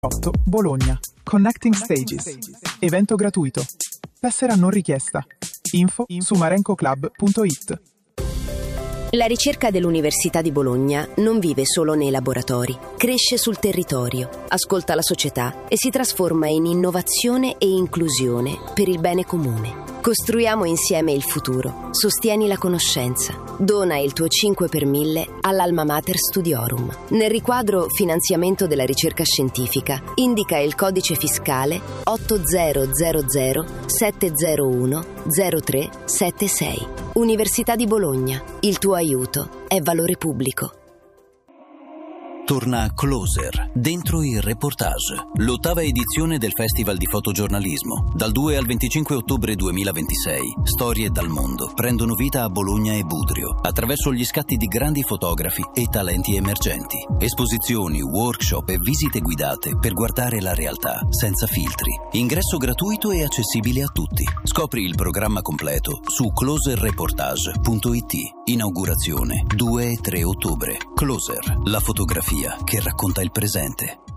8 Bologna. Connecting Stages. Evento gratuito. Tessera non richiesta. Info su marencoclub.it. La ricerca dell'Università di Bologna non vive solo nei laboratori, cresce sul territorio, ascolta la società e si trasforma in innovazione e inclusione per il bene comune. Costruiamo insieme il futuro. Sostieni la conoscenza. Dona il tuo 5 per 1000 all'Alma Mater Studiorum. Nel riquadro Finanziamento della ricerca scientifica indica il codice fiscale 8000 701 0376. Università di Bologna. Il tuo aiuto è valore pubblico. Torna Closer, dentro il reportage, l'8ª edizione del Festival di Fotogiornalismo. Dal 2 al 25 ottobre 2026, storie dal mondo prendono vita a Bologna e Budrio, attraverso gli scatti di grandi fotografi e talenti emergenti. Esposizioni, workshop e visite guidate per guardare la realtà senza filtri. Ingresso gratuito e accessibile a tutti. Scopri il programma completo su closerreportage.it. Inaugurazione 2 e 3 ottobre. Closer, la fotografia che racconta il presente.